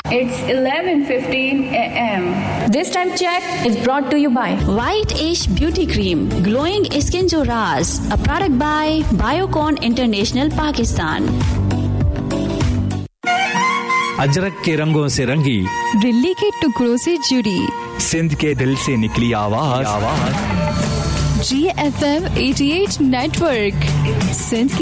It's 11:15 a.m. This time check is brought to you by White Ash Beauty Cream, Glowing Skin Jo Raaz, a product by Biocon International Pakistan. Ajrak के रंगों से रंगी, दिल्ली के टुकड़ों से जुड़ी, सिंध के दिल से निकली आवाज GFM 88 नेटवर्क, सिंध